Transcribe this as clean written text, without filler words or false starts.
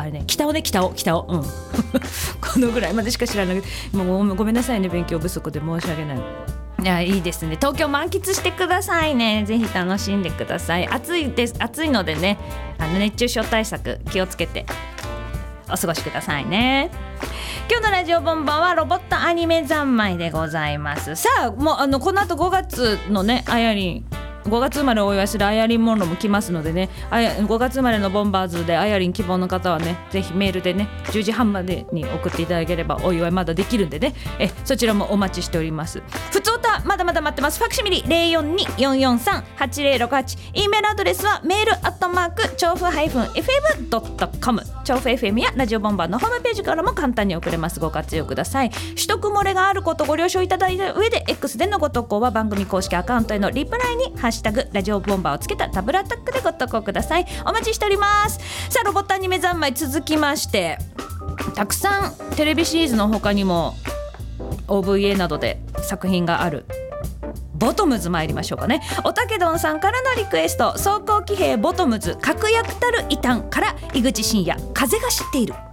いね。北尾ね、北尾、うん、このぐらいまでしか知らない。もうごめんなさいね、勉強不足で申し訳ない。いや、いいですね。東京満喫してくださいね。ぜひ楽しんでください。暑いのでね、熱中症対策気をつけてお過ごしくださいね。今日のラジオボンバーはロボットアニメ三昧でございます。さあ、もうこの後5月のね、あやりん5月生まれをお祝いするあやりんモンロも来ますのでね、5月生まれのボンバーズであやりん希望の方はね、ぜひメールでね10時半までに送っていただければお祝いまだできるんでね、そちらもお待ちしております。ふつおたまだまだ待ってます。ファクシミリ 042-443-8068、 E メールアドレスはメール調布 -fm.com、 調布 FM やラジオボンバーのホームページからも簡単に送れます。ご活用ください。取得漏れがあることご了承いただいた上で X でのご投稿は番組公式アカウントへのリプライにハッシュタグラジオボンバーをつけたダブルアタックでご投稿ください。お待ちしております。さあ、ロボットアニメ三昧続きまして、たくさんテレビシリーズの他にも OVA などで作品があるボトムズ参りましょうかね。おたけどんさんからのリクエスト、装甲騎兵ボトムズ確約たる異端から井口真也、風が知っている。